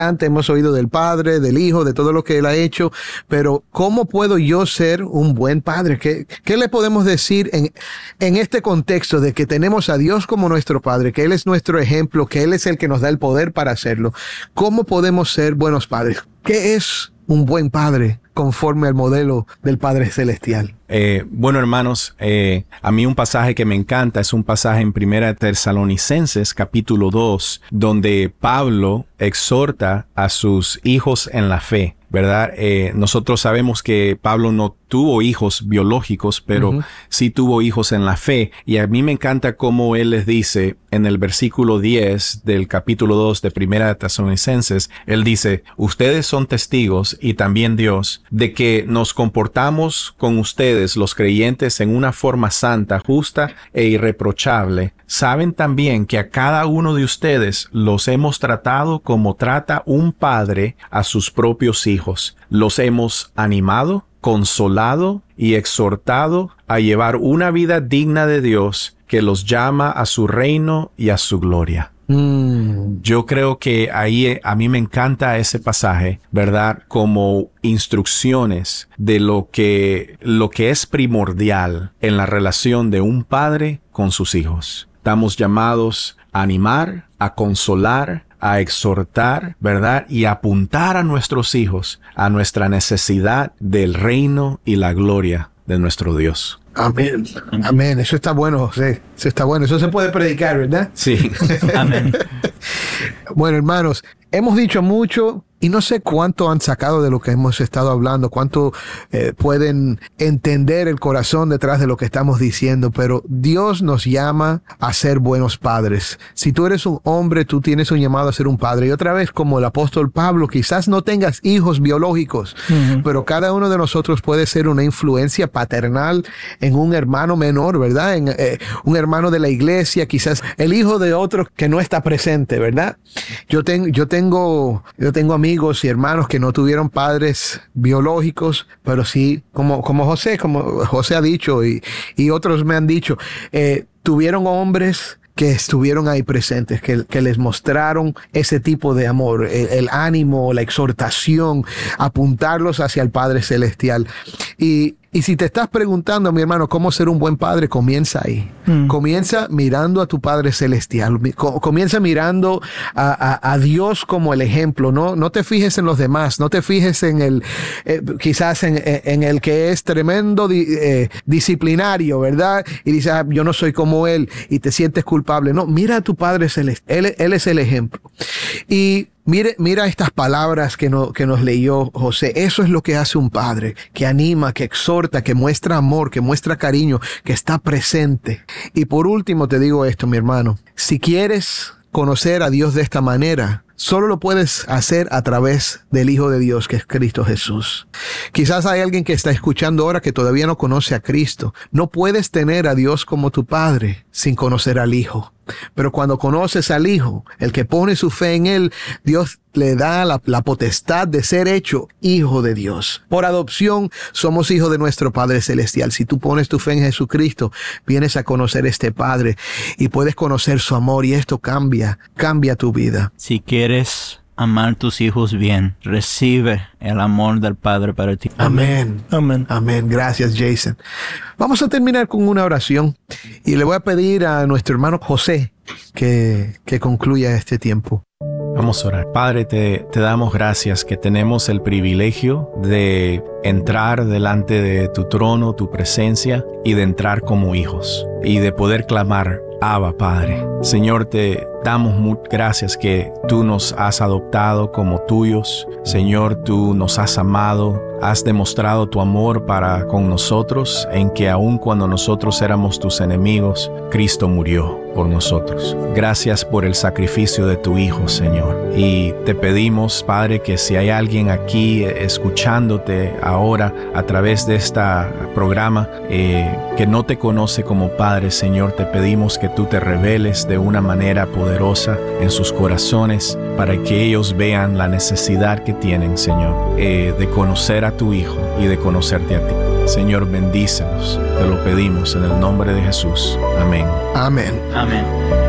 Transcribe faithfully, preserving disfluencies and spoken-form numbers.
Antes hemos oído del Padre, del Hijo, de todo lo que Él ha hecho, pero ¿cómo puedo yo ser un buen padre? ¿Qué, qué le podemos decir en, en este contexto de que tenemos a Dios como nuestro Padre, que Él es nuestro ejemplo, que Él es el que nos da el poder para hacerlo? ¿Cómo podemos ser buenos padres? ¿Qué es un buen padre conforme al modelo del Padre Celestial? Eh, bueno, hermanos, eh, a mí un pasaje que me encanta es un pasaje en Primera Tesalonicenses, capítulo dos, donde Pablo exhorta a sus hijos en la fe, ¿verdad? Eh, nosotros sabemos que Pablo no tuvo hijos biológicos, pero uh-huh. sí tuvo hijos en la fe. Y a mí me encanta cómo él les dice en el versículo diez del capítulo dos de Primera Tesalonicenses, él dice, ustedes son testigos y también Dios de que nos comportamos con ustedes, los creyentes, en una forma santa, justa e irreprochable. Saben también que a cada uno de ustedes los hemos tratado como trata un padre a sus propios hijos. Los hemos animado, consolado y exhortado a llevar una vida digna de Dios que los llama a su reino y a su gloria. Mm. Yo creo que ahí a mí me encanta ese pasaje, ¿verdad? Como instrucciones de lo que, lo que es primordial en la relación de un padre con sus hijos. Estamos llamados a animar, a consolar, a exhortar, ¿verdad? Y apuntar a nuestros hijos a nuestra necesidad del reino y la gloria de nuestro Dios. Amén. Amén. Eso está bueno, José. Eso está bueno. Eso se puede predicar, ¿verdad? Sí. Amén. Bueno, hermanos, hemos dicho mucho y no sé cuánto han sacado de lo que hemos estado hablando, cuánto eh, pueden entender el corazón detrás de lo que estamos diciendo, pero Dios nos llama a ser buenos padres. Si tú eres un hombre, tú tienes un llamado a ser un padre. Y otra vez, como el apóstol Pablo, quizás no tengas hijos biológicos, uh-huh. pero cada uno de nosotros puede ser una influencia paternal en un hermano menor, ¿verdad? En eh, un hermano de la iglesia, quizás el hijo de otro que no está presente, ¿verdad? Yo, ten, yo tengo, yo tengo amigos amigos y hermanos que no tuvieron padres biológicos, pero sí, como, como José, como José ha dicho y, y otros me han dicho, eh, tuvieron hombres que estuvieron ahí presentes, que, que les mostraron ese tipo de amor, el, el ánimo, la exhortación, apuntarlos hacia el Padre Celestial. Y, y si te estás preguntando, mi hermano, cómo ser un buen padre, comienza ahí. Mm. Comienza mirando a tu Padre Celestial. Comienza mirando a, a, a Dios como el ejemplo. No, no te fijes en los demás. No te fijes en el, eh, quizás en, en el que es tremendo di, eh, disciplinario, ¿verdad? Y dices, ah, yo no soy como él y te sientes culpable. No, mira a tu Padre Celestial. Él, él es el ejemplo. Y Mire, mira estas palabras que, no, que nos leyó José. Eso es lo que hace un padre, que anima, que exhorta, que muestra amor, que muestra cariño, que está presente. Y por último te digo esto, mi hermano. Si quieres conocer a Dios de esta manera, solo lo puedes hacer a través del Hijo de Dios, que es Cristo Jesús. Quizás hay alguien que está escuchando ahora que todavía no conoce a Cristo. No puedes tener a Dios como tu Padre sin conocer al Hijo. Pero cuando conoces al Hijo, el que pone su fe en Él, Dios le da la, la potestad de ser hecho hijo de Dios. Por adopción somos hijos de nuestro Padre Celestial. Si tú pones tu fe en Jesucristo, vienes a conocer este Padre y puedes conocer su amor y esto cambia, cambia tu vida. Si quieres amar tus hijos bien, recibe el amor del Padre para ti. Amén. Amén. Amén. Gracias, Jason. Vamos a terminar con una oración y le voy a pedir a nuestro hermano José que, que concluya este tiempo. Vamos a orar. Padre, te, te damos gracias que tenemos el privilegio de entrar delante de tu trono, tu presencia, y de entrar como hijos y de poder clamar, Abba, Padre. Señor, te damos muchas gracias que tú nos has adoptado como tuyos. Señor, tú nos has amado, has demostrado tu amor para con nosotros, en que aun cuando nosotros éramos tus enemigos, Cristo murió por nosotros. Gracias por el sacrificio de tu Hijo, Señor. Y te pedimos, Padre, que si hay alguien aquí escuchándote ahora a través de este programa eh, que no te conoce como Padre, Señor, te pedimos que tú te reveles de una manera poderosa en sus corazones para que ellos vean la necesidad que tienen, Señor, eh, de conocer a tu Hijo y de conocerte a ti. Señor, bendícenos, te lo pedimos en el nombre de Jesús. Amén. Amén. Amén.